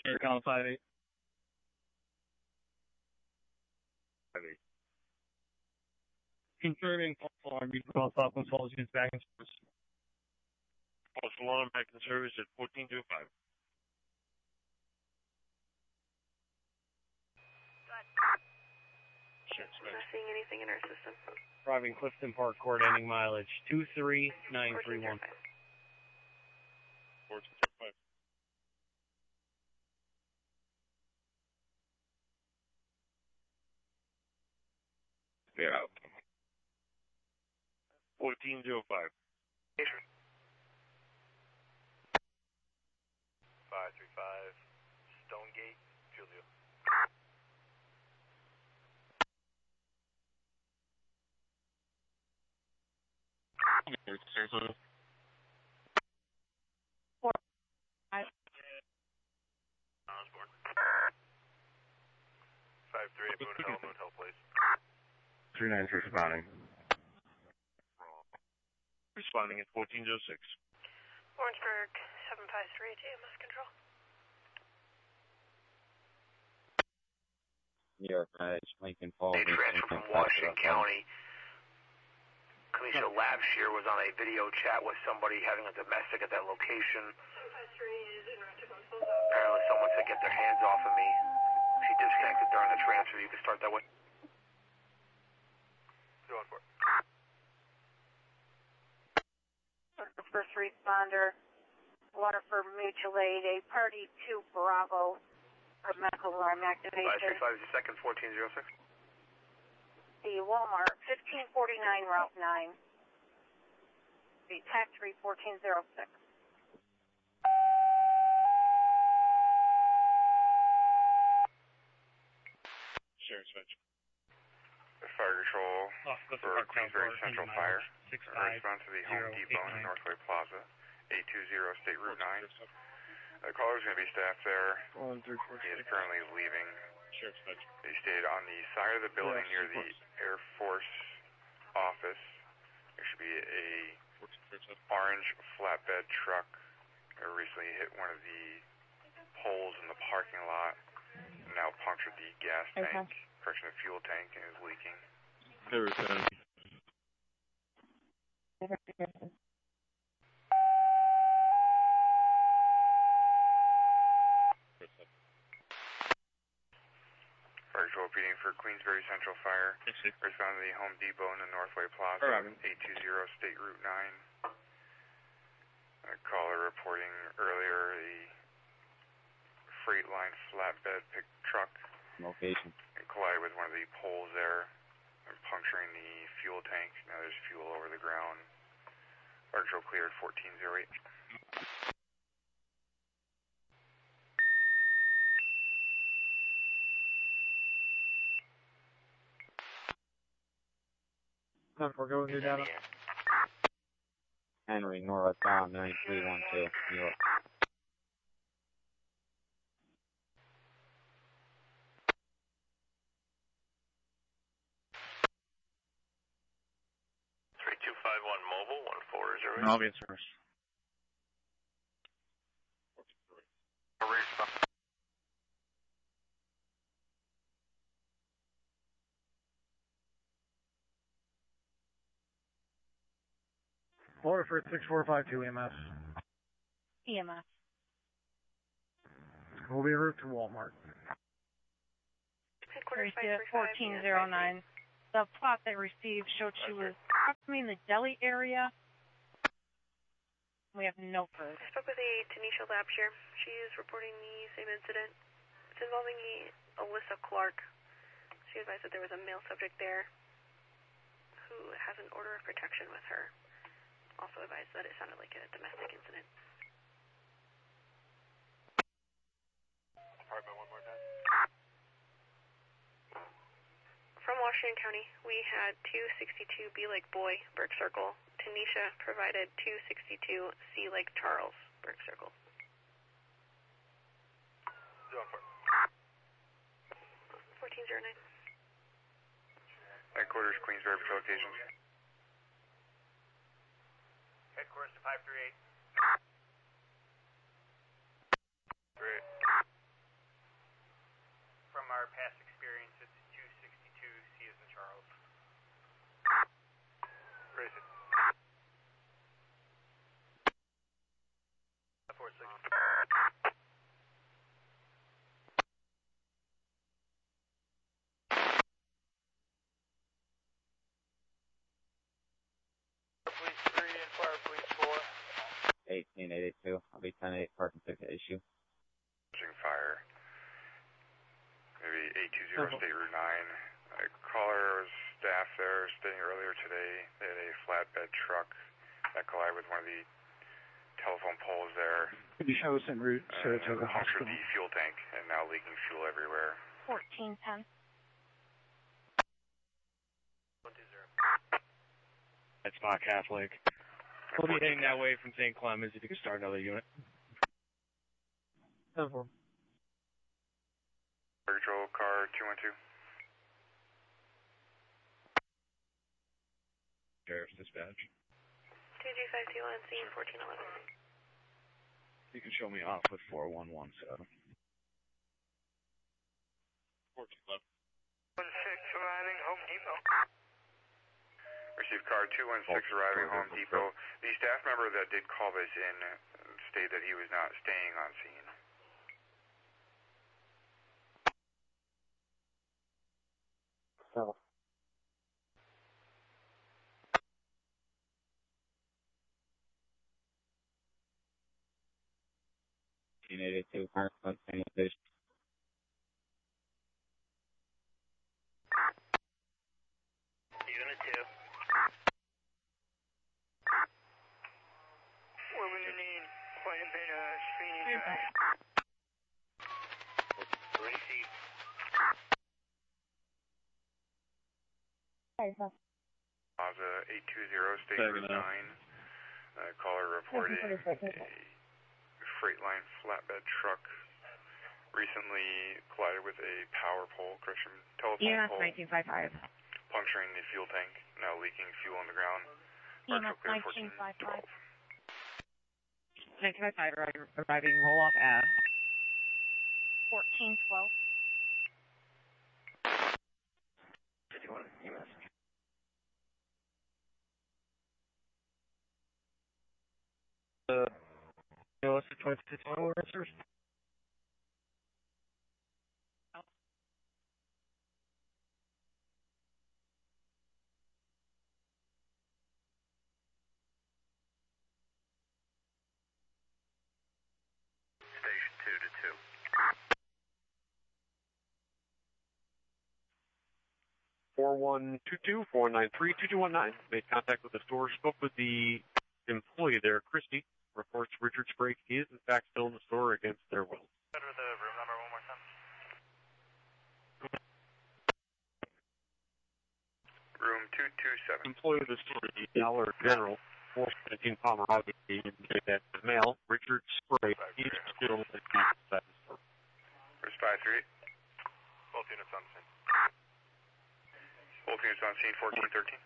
Aircon 5-8. 5-8. Confirming false alarm. You can call Southwest Falls units back in service. False alarm back in service at 1405. Not seeing anything in our system. Driving Clifton Park Court, ending mileage 23931. 1405. Yeah. 1405. 535 Stonegate, Julio. Osborne. 538 Moon Hill, please. 396 responding. Responding at 1406. Orangeburg, 753 TMS control. New York Ridge, Lincoln Falls. They transferred from Washington County. Commissioner Labs here was on a video chat with somebody having a domestic at that location. 753 is in route to Buffalo. Apparently someone said, get their hands off of me. She disconnected during the transfer. You can start that way. Go on for it. First responder, Waterford Mutual Aid, a party 2 Bravo, for medical alarm activation. 535 is the second, 1406. The Walmart, 1549 Route 9. The TAC 3 1406. Sheriff's Fetch. Fire control for Queensbury Central Fire. 65 Response to the Home Depot in Northway Plaza, 820 State Route 9. The caller's going to be staffed there. He is currently leaving. Sheriff's Fetch. They stayed on the side of the building near the Air Force office. There should be a orange flatbed truck that recently hit one of the poles in the parking lot and now punctured the gas tank, correction, the fuel tank, and is leaking. Hey, Lieutenant. Fire control repeating for Queensbury Central Fire. Respond to the Home Depot in the Northway Plaza, 820 State Route 9. A caller reporting earlier a Freight Line flatbed truck Location. collided with one of the poles there and puncturing the fuel tank. Now there's fuel over the ground. Fire control cleared 1408. We're going through data. Henry, northbound 9312, New York. Mobile 140. I'll be in service. Order for 6452 EMS. EMS. We'll be en route to Walmart. Headquarters 1409. The plot they received showed she was approximately in the deli area. We have no proof. I spoke with a Tanisha Labs here. She is reporting the same incident. It's involving Alyssa Clark. She advised that there was a male subject there who has an order of protection with her. Also advised that it sounded like a domestic incident. Apartment one more time. From Washington County, we had 262 B Lake Boy, Burke Circle. Tanisha provided 262 C Lake Charles, Burke Circle. Zone 1409. Headquarters, Queensbury Patrol Locations. Headquarters to 538. Great. past experience, it's 262 C as in Charles. Raise it. 46. Police 3 and Fire Police 4. 1882. I'll be 10-8 parking ticket issue. Fire. Maybe 820 State Route 9. Caller was staff there stating earlier today they had a flatbed truck that collided with one of the telephone poles there. Could you show us en route to the punctured hospital? the fuel tank and now leaking fuel everywhere. 1410. That's Spot Catholic. We'll be heading that way from St. Clemens if you can start another unit. 10-4. Control car 212. Sheriff's dispatch. 2G52 on scene, 1411. You can show me off with 4117. 1411. 16 arriving Home Depot. Received car 216 arriving Home Depot. The staff member that did call this in stated that he was not staying on scene. So. Parkland sanitation. Unit 2. What would you need? Quite a bit of screening time. Receive. Plaza 820 State Route 9. Caller reporting a Freight-Line flatbed truck recently collided with a power pole, telephone pole, 1955. puncturing the fuel tank, now leaking fuel on the ground. EMS Clear 1955. 1955 arriving roll-off ad. 1412. 51 EMS. What's the 26 oil answers? Station 2 to 2. (4122-493-2219). Made contact with the store. Spoke with the employee there, Christy. Reports Richard Sprague is in fact still in the store against their will. Better the room number one more time. Room 227. Employee of the store, the Dollar General, 417 Palmer Avenue, indicated that the male, Richard Sprague, is still inside the store. Where's 538? Both units on scene. Both units on scene, 1413.